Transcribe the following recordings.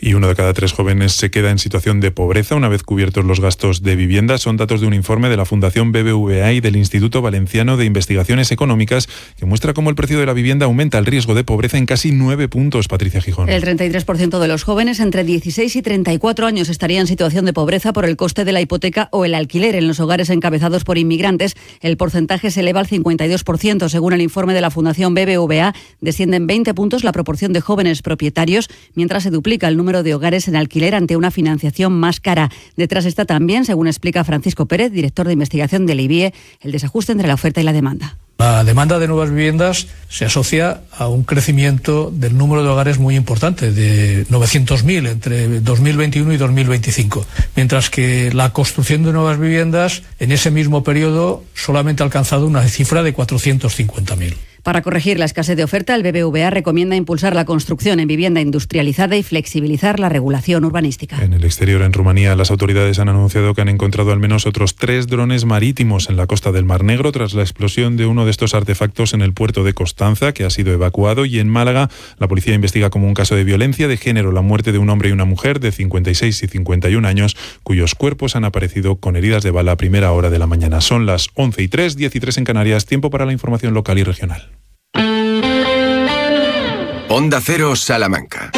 Y 1 de cada 3 jóvenes se queda en situación de pobreza una vez cubiertos los gastos de vivienda. Son datos de un informe de la Fundación BBVA y del Instituto Valenciano de Investigaciones Económicas que muestra cómo el precio de la vivienda aumenta el riesgo de pobreza en casi 9 puntos, Patricia Gijón. El 33% de los jóvenes entre 16 y 34 años estaría en situación de pobreza por el coste de la hipoteca o el alquiler. En los hogares encabezados por inmigrantes, el porcentaje se eleva al 52%. Según el informe de la Fundación BBVA, desciende en 20 puntos la proporción de jóvenes propietarios, mientras se duplica el número de hogares en alquiler ante una financiación más cara. Detrás está también, según explica Francisco Pérez, director de investigación del IBIE, el desajuste entre la oferta y la demanda. La demanda de nuevas viviendas se asocia a un crecimiento del número de hogares muy importante, de 900.000 entre 2021 y 2025, mientras que la construcción de nuevas viviendas en ese mismo periodo solamente ha alcanzado una cifra de 450.000. Para corregir la escasez de oferta, el BBVA recomienda impulsar la construcción en vivienda industrializada y flexibilizar la regulación urbanística. En el exterior, en Rumanía, las autoridades han anunciado que han encontrado al menos otros 3 drones marítimos en la costa del Mar Negro tras la explosión de uno de estos artefactos en el puerto de Constanța, que ha sido evacuado. Y en Málaga, la policía investiga como un caso de violencia de género la muerte de un hombre y una mujer de 56 y 51 años, cuyos cuerpos han aparecido con heridas de bala a primera hora de la mañana. Son las 11:03, 10:03 en Canarias. Tiempo para la información local y regional. Onda Cero Salamanca.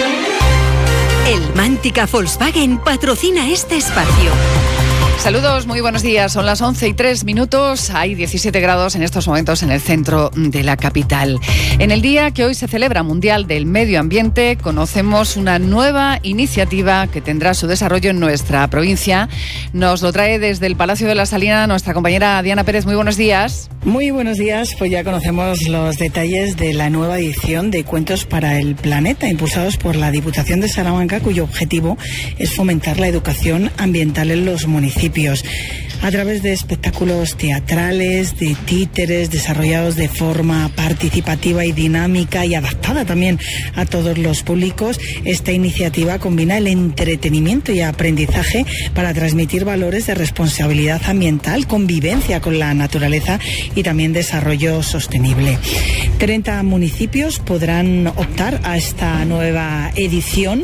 El Mántica Volkswagen patrocina este espacio. Saludos, muy buenos días. Son las 11:03. Hay 17 grados en estos momentos en el centro de la capital. En el día que hoy se celebra Mundial del Medio Ambiente, conocemos una nueva iniciativa que tendrá su desarrollo en nuestra provincia. Nos lo trae desde el Palacio de la Salina nuestra compañera Diana Pérez. Muy buenos días. Muy buenos días. Pues ya conocemos los detalles de la nueva edición de Cuentos para el Planeta, impulsados por la Diputación de Salamanca, cuyo objetivo es fomentar la educación ambiental en los municipios. A través de espectáculos teatrales, de títeres desarrollados de forma participativa y dinámica y adaptada también a todos los públicos, esta iniciativa combina el entretenimiento y aprendizaje para transmitir valores de responsabilidad ambiental, convivencia con la naturaleza y también desarrollo sostenible. 30 municipios podrán optar a esta nueva edición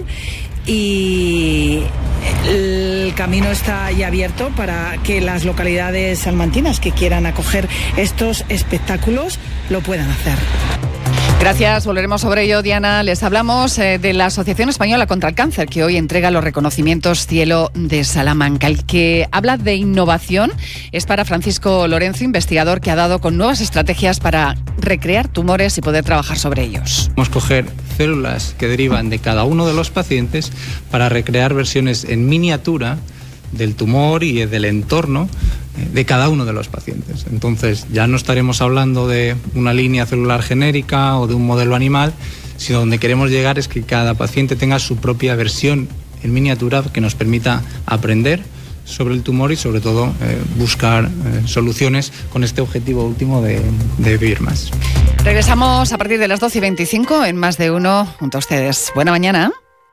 y el camino está ya abierto para que las localidades salmantinas que quieran acoger estos espectáculos lo puedan hacer. Gracias, volveremos sobre ello, Diana. Les hablamos de la Asociación Española contra el Cáncer, que hoy entrega los reconocimientos Cielo de Salamanca. El que habla de innovación es para Francisco Lorenzo, investigador que ha dado con nuevas estrategias para recrear tumores y poder trabajar sobre ellos. Vamos a coger células que derivan de cada uno de los pacientes para recrear versiones en miniatura del tumor y del entorno de cada uno de los pacientes. Entonces ya no estaremos hablando de una línea celular genérica o de un modelo animal, sino donde queremos llegar es que cada paciente tenga su propia versión en miniatura que nos permita aprender sobre el tumor y sobre todo buscar soluciones con este objetivo último de vivir más. Regresamos a partir de las 12:25 en Más de Uno junto a ustedes. Buena mañana.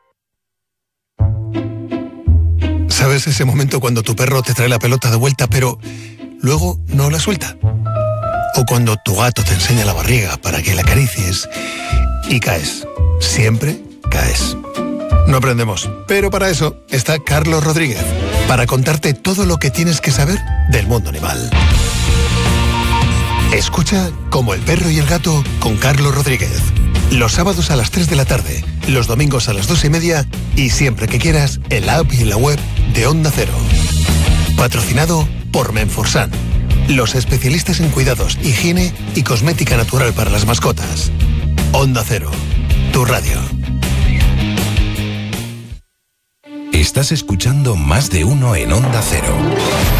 ¿Sabes ese momento cuando tu perro te trae la pelota de vuelta pero luego no la suelta? O cuando tu gato te enseña la barriga para que la acaricies y caes. Siempre caes. No aprendemos, pero para eso está Carlos Rodríguez, para contarte todo lo que tienes que saber del mundo animal. Escucha Como el perro y el gato con Carlos Rodríguez. Los sábados a las 3 de la tarde, los domingos a las 2:30 y siempre que quieras en la app y en la web de Onda Cero. Patrocinado por Menforsan, los especialistas en cuidados, higiene y cosmética natural para las mascotas. Onda Cero, tu radio. Estás escuchando Más de Uno en Onda Cero.